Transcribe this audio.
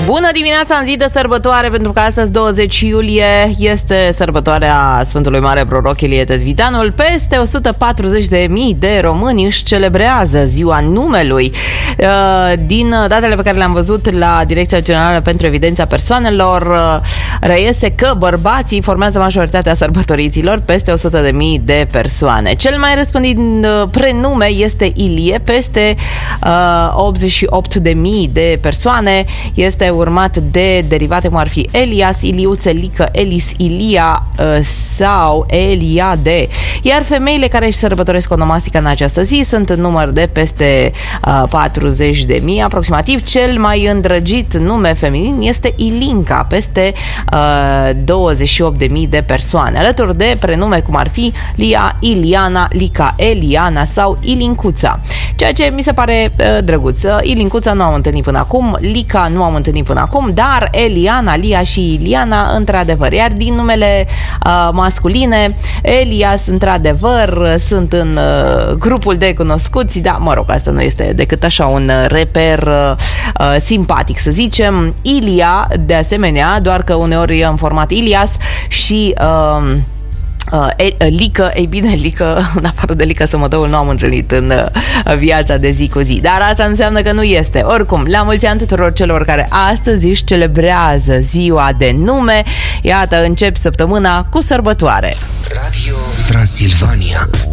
Bună dimineața în zi de sărbătoare, pentru că astăzi 20 iulie este sărbătoarea Sfântului Mare Proroc Ilie Tezvitanul. Peste 140.000 de români își celebrează ziua numelui. Din datele pe care le-am văzut la Direcția Generală pentru Evidența Persoanelor, reiese că bărbații formează majoritatea sărbătoriților, peste 100.000 de persoane. Cel mai răspândit prenume este Ilie, peste 88.000 de persoane. Este urmat de derivate cum ar fi Elias, Iliuț, Elică, Elis, Ilia sau Eliade. Iar femeile care își sărbătoresc onomastica în această zi sunt în număr de peste 40.000 aproximativ. Cel mai îndrăgit nume feminin este Ilinca, peste 28.000 de persoane, alături de prenume cum ar fi Lia, Iliana, Lica, Eliana sau Ilincuța. Ceea ce mi se pare drăguț. Ilincuța nu am întâlnit până acum, Lica nu am întâlnit până acum, dar Eliana, Lia și Iliana într-adevăr. Iar din numele masculine, Elias într-adevăr sunt în grupul de cunoscuți, dar mă rog, asta nu este decât așa un reper simpatic, să zicem. Ilia, de asemenea, doar că uneori e în format Ilias și Lică, ei bine, Lică, în afară de Lică Sămătăul, nu am întâlnit în viața de zi cu zi, dar asta înseamnă că nu este. Oricum, la mulți ani tuturor celor care astăzi își celebrează ziua de nume. Iată, încep săptămâna cu sărbătoare. Radio Transilvania.